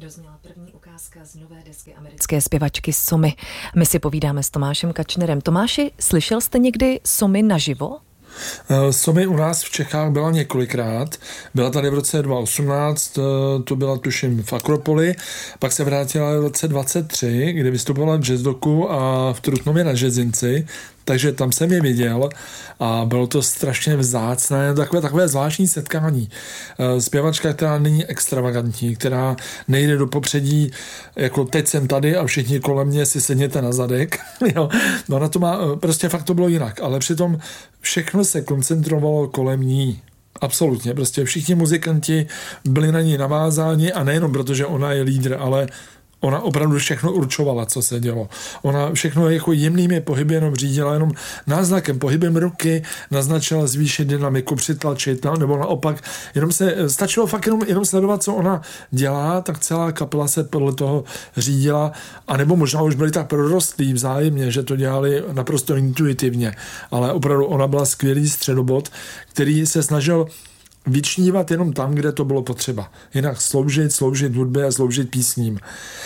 Dozněla první ukázka z nové desky americké zpěvačky Somy. My si povídáme s Tomášem Kačnerem. Tomáši, slyšel jste někdy Somy naživo? Somy u nás v Čechách byla několikrát. Byla tady v roce 2018, to byla tuším v Akropoli, pak se vrátila v roce 2023, kdy vystupovala v Jazzdoku a v Trutnově na Jazzinci, takže tam jsem je viděl a bylo to strašně vzácné, takové zvláštní setkání. Zpěvačka, která není extravagantní, která nejde do popředí, jako teď jsem tady a všichni kolem mě si sedněte na zadek. Jo. No na to má, prostě fakt to bylo jinak, ale přitom všechno se koncentrovalo kolem ní. Absolutně, prostě všichni muzikanti byli na ní navázáni a nejenom protože ona je lídr, ale ona opravdu všechno určovala, co se dělo. Ona všechno jako jemnými pohyby jenom řídila, jenom náznakem, pohybem ruky naznačila zvýšit dynamiku, přitlačit, nebo naopak, jenom se stačilo fakt jenom sledovat, co ona dělá, tak celá kapela se podle toho řídila, anebo možná už byli tak prorostlí vzájemně, že to dělali naprosto intuitivně, ale opravdu ona byla skvělý středobod, který se snažil vyčnívat jenom tam, kde to bylo potřeba. Jinak sloužit hudbě a sloužit písním.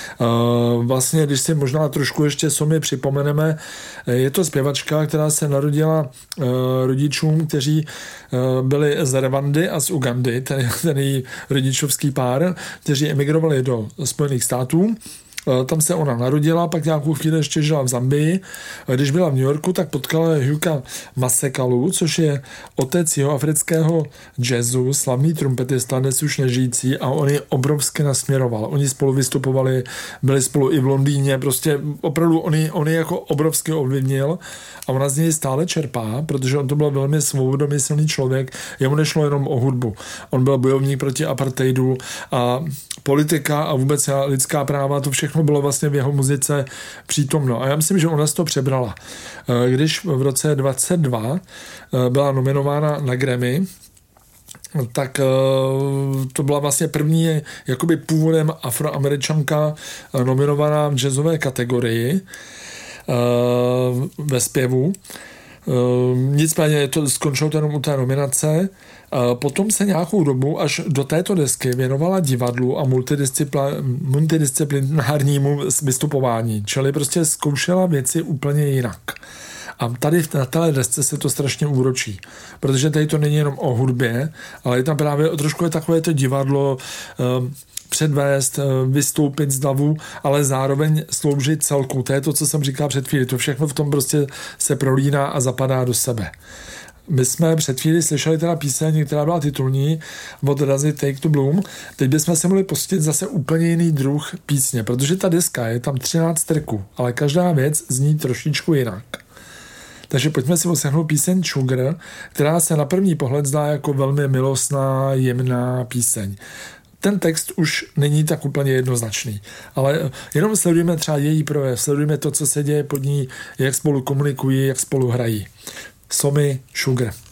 Vlastně, když si možná trošku ještě Somy připomeneme, je to zpěvačka, která se narodila rodičům, kteří byli z Rwandy a z Ugandy, ten její rodičovský pár, kteří emigrovali do Spojených států. Tam se ona narodila, pak nějakou chvíli ještě žila v Zambii. Když byla v New Yorku, tak potkala Hugh'a Masekalu, což je otec jihoafrického jazzu, slavný trumpetista, dnes už nežijící, a on ji obrovsky nasměroval. Oni spolu vystupovali, byli spolu i v Londýně, prostě opravdu on ji jako obrovsky ovlivnil a ona z něj stále čerpá, protože on to byl velmi svobodomyslný člověk, jemu nešlo jenom o hudbu. On byl bojovník proti apartheidu a politika a vůbec lidská práva, to všechno bylo vlastně v jeho muzice přítomno. A já myslím, že ona z toho přebrala. Když v roce 2022 byla nominována na Grammy, tak to byla vlastně první jakoby původem Afroameričanka nominovaná v jazzové kategorii ve zpěvu. Nicméně to skončilo jenom u té nominace. Potom se nějakou dobu až do této desky věnovala divadlu a multidisciplinárnímu vystupování, čili prostě zkoušela věci úplně jinak. A tady na téhle desce se to strašně úročí, protože tady to není jenom o hudbě, ale je tam právě trošku je takové to divadlo, předvést, vystoupit z davu, ale zároveň sloužit celku. To je to, co jsem říkal před chvíli. To všechno v tom prostě se prolíná a zapadá do sebe. My jsme před chvíli slyšeli teda píseň, která byla titulní od Razy Take to Bloom. Teď bychom se mohli pustit zase úplně jiný druh písně, protože ta deska je tam 13 tracků, ale každá věc zní trošičku jinak. Takže pojďme si poslechnout píseň Sugar, která se na první pohled zdá jako velmi milostná, jemná píseň. Ten text už není tak úplně jednoznačný, ale jenom sledujeme třeba její projev, sledujeme to, co se děje pod ní, jak spolu komunikují, jak spolu hrají. Somy, Sugar.